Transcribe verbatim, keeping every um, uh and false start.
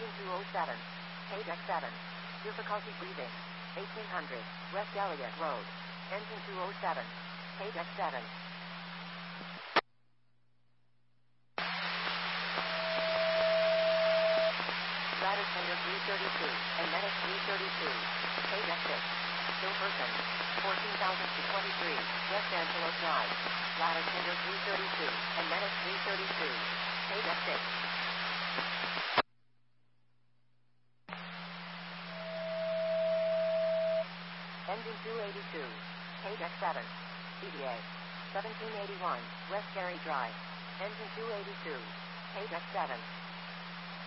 Engine two oh seven. Page X seven. Difficulty breathing. eighteen hundred. West Elliott Road. Engine two oh seven. Page X seven. Lattice Tender three thirty-two. And Medic three thirty-two. Page X six. Still person. fourteen thousand to twenty-three. West Antelope Drive. Lattice Tender three thirty-two. And Medic three thirty-two. Page X six. Engine two eighty-two. Page X seven. C D A. seventeen eighty-one. West Ferry Drive. Engine two eighty-two. Page X seven.